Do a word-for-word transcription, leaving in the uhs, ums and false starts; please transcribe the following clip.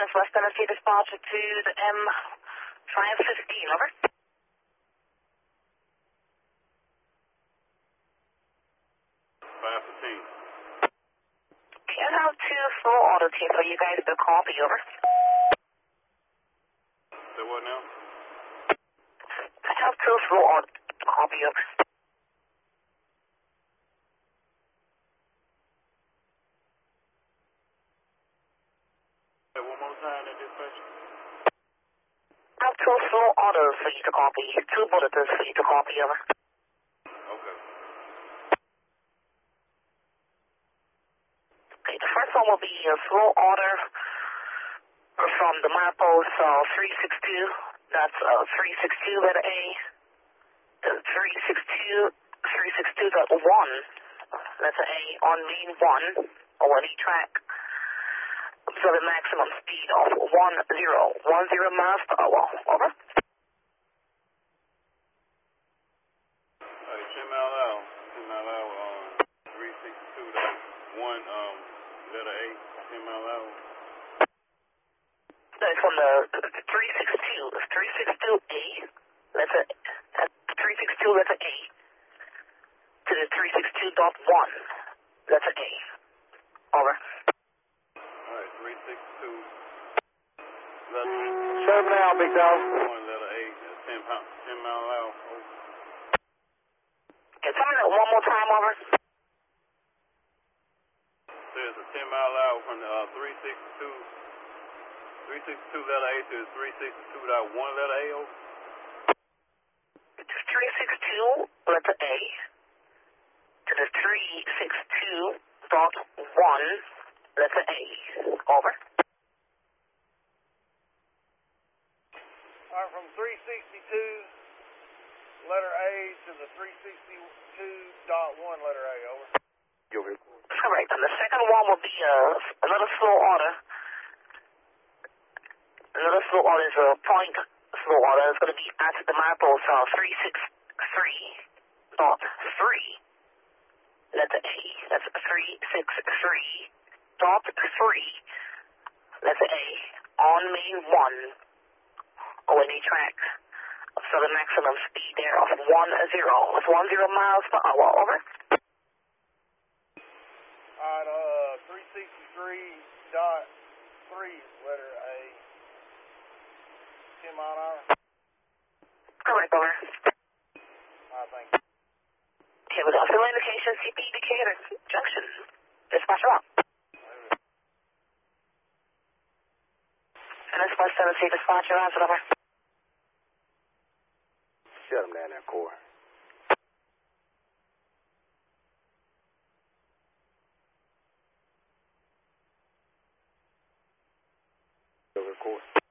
is West Tennessee dispatcher to the M five fifteen, over. five fifteen. Can I have two slow auto team for you guys to copy, over? Say what now? I have two slow auto copy, over. Say one more time at dispatch. I have two slow autos for you to copy, two bulletins for you to copy, over. Okay. Okay, the first one will be a slow order from the milepost uh, three six two. That's uh, three six two letter A. The three six two, three six two dot one. Letter A on main one or on E track. So the maximum speed of one zero one zero miles per hour. Over. Hey, ten mile out. ten mile out. Um, three six two dot one. Um, letter A. ten mile out. That's from the three six two. three six two A. Letter that's three six two letter A. To the three six two dot one. Letter A. Over. All right, three six two. Letter Seven now, big dog. one. Letter A. That's ten pound. ten mile out. Oh. Can tell me that one more time, over? There's a ten mile out from the uh, three six two. three six two letter A to the three six two dot one letter A. Over. It's three six two letter A to the three six two dot one letter A. Over. All right, from three sixty-two letter A to the three sixty-two dot one letter A. Over. Correct. And the second one will be uh, another slow order. Another slow order is a point slow order. It's going to be at the milepost uh, three six three dot three. Letter A. That's three six three dot three. Letter A. On main one. O N A track. So the maximum speed there of one zero. It's one zero miles per hour. Over. All right, uh, three sixty-three dot three letter A. ten mile an hour. Correct, over. All right, thank you. Here we go. Fill indication, C P Decatur Junction. Dispatch route. And this West Tennessee dispatcher, answer, over. Shut him down there, Core. Over, Core.